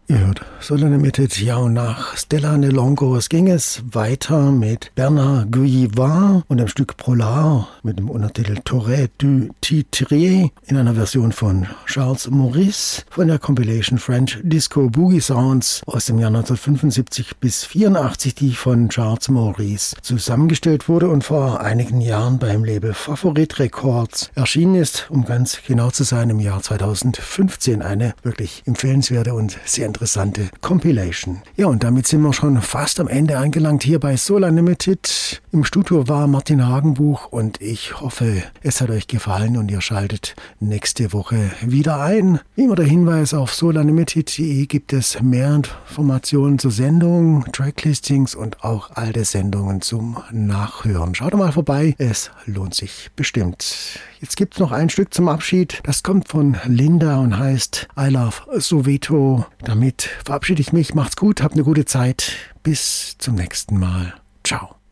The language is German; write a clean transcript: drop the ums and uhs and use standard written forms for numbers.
Ihr hört Solar Unlimited, ja, und nach Stella Nelongos ging es weiter mit Bernard Guillovin und dem Stück Polar mit dem Untertitel Tourette du Titrier in einer Version von Charles Maurice von der Compilation French Disco Boogie Sounds aus dem Jahr 1975 bis 84, die von Charles Maurice zusammengestellt wurde und vor einigen Jahren beim Label Favorit Records erschienen ist, um ganz genau zu sein, im Jahr 2015. Eine wirklich empfehlenswerte und sehr interessante Compilation. Ja, und damit sind wir schon fast am Ende angelangt hier bei Solar Unlimited. Im Studio war Martin Hagenbuch und ich hoffe, es hat euch gefallen und ihr schaltet nächste Woche wieder ein. Wie immer der Hinweis, auf solarunlimited.de gibt es mehr Informationen zur Sendung, Tracklistings und auch alte Sendungen zum Nachhören. Schaut mal vorbei, es lohnt sich bestimmt. Jetzt gibt es noch ein Stück zum Abschied. Das kommt von Linda und heißt I Love Soweto. Damit verabschiede ich mich. Macht's gut, habt eine gute Zeit. Bis zum nächsten Mal. Ciao.